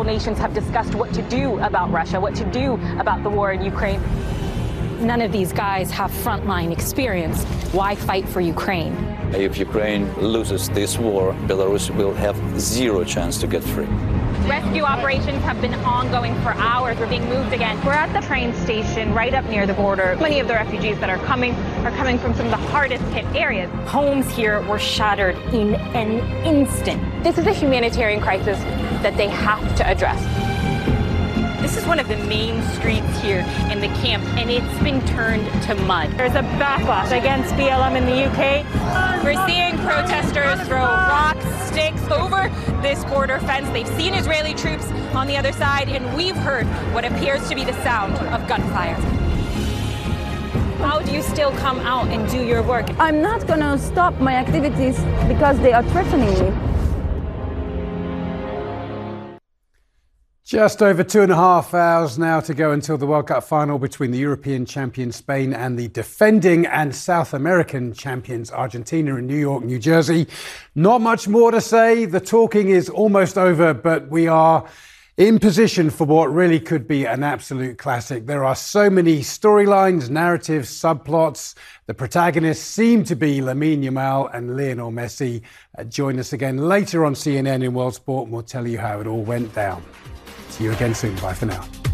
several nations have discussed what to do about Russia, what to do about the war in Ukraine. None of these guys have frontline experience. Why fight for Ukraine? If Ukraine loses this war, Belarus will have zero chance to get free. Rescue operations have been ongoing for hours. We're being moved again. We're at the train station right up near the border. Many of the refugees that are coming from some of the hardest hit areas. Homes here were shattered in an instant. This is a humanitarian crisis that they have to address. This is one of the main streets here in the camp, and it's been turned to mud. There's a backlash against BLM in the UK. We're seeing protesters throw rocks, sticks over this border fence. They've seen Israeli troops on the other side, and we've heard what appears to be the sound of gunfire. How do you still come out and do your work? I'm not going to stop my activities because they are threatening me. Just over 2.5 hours now to go until the World Cup final between the European champion Spain and the defending and South American champions Argentina in New York, New Jersey. Not much more to say. The talking is almost over, but we are in position for what really could be an absolute classic. There are so many storylines, narratives, subplots. The protagonists seem to be Lamine Yamal and Lionel Messi. Join us again later on CNN in World Sport and we'll tell you how it all went down. See you again soon. Bye for now.